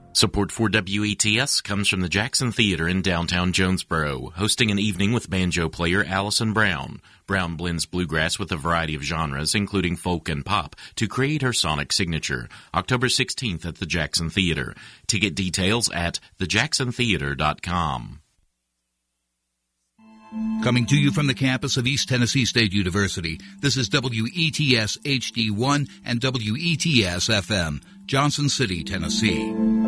Support for WETS comes from the Jackson Theater in downtown Jonesboro, hosting an evening with banjo player Allison Brown. Brown blends bluegrass with a variety of genres, including folk and pop, to create her sonic signature. October 16th at the Jackson Theater. Ticket details at thejacksontheater.com. Coming to you from the campus of East Tennessee State University, this is WETS HD1 and WETS FM, Johnson City, Tennessee.